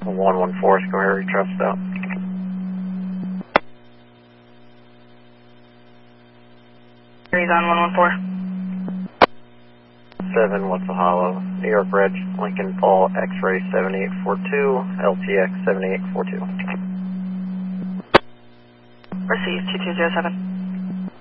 114, Square Area, trust out. He's on 114. 7, what's the hollow? New York Reg, Lincoln Paul, X-ray 7842, LTX 7842. Received 2207.